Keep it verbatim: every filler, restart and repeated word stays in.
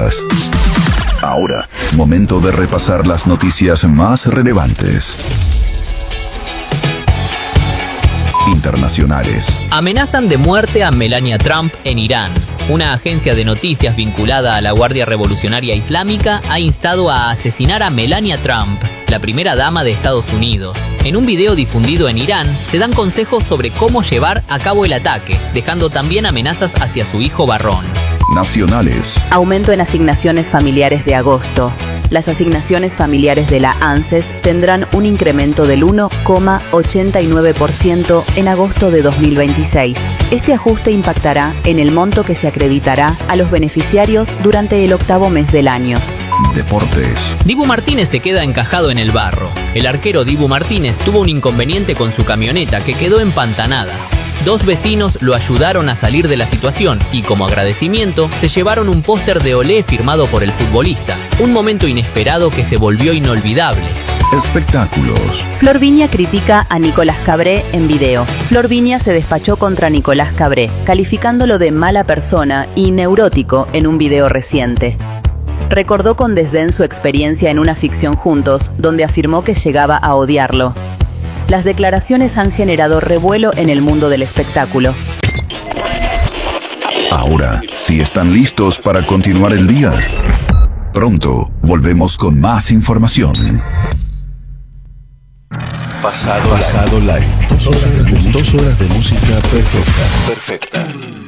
días. Ahora, momento de repasar las noticias más relevantes. Internacionales. Amenazan de muerte a Melania Trump en Irán. Una agencia de noticias vinculada a la Guardia Revolucionaria Islámica ha instado a asesinar a Melania Trump, la primera dama de Estados Unidos. En un video difundido en Irán, se dan consejos sobre cómo llevar a cabo el ataque, dejando también amenazas hacia su hijo Barrón. Nacionales. Aumento en asignaciones familiares de agosto. Las asignaciones familiares de la ANSES tendrán un incremento del uno coma ochenta y nueve por ciento en agosto de dos mil veintiséis. Este ajuste impactará en el monto que se acreditará a los beneficiarios durante el octavo mes del año. Deportes. Dibu Martínez se queda encajado en el barro. El arquero Dibu Martínez tuvo un inconveniente con su camioneta que quedó empantanada. Dos vecinos lo ayudaron a salir de la situación y, como agradecimiento, se llevaron un póster de Olé firmado por el futbolista. Un momento inesperado que se volvió inolvidable. Espectáculos. Flor Viña critica a Nicolás Cabré en video. Flor Viña se despachó contra Nicolás Cabré, calificándolo de mala persona y neurótico en un video reciente. Recordó con desdén su experiencia en una ficción juntos, donde afirmó que llegaba a odiarlo. Las declaraciones han generado revuelo en el mundo del espectáculo. Ahora, si están listos para continuar el día, pronto volvemos con más información. Pasado, Pasado live. Dos horas de, dos horas de música perfecta. Perfecta.